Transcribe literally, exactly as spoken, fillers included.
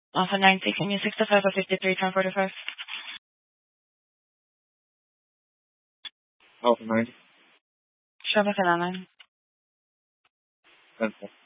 Alpha ninety, can you sixty-five or fifty-three, ten forty-five? Alpha ninety. Show me for that line. ten four.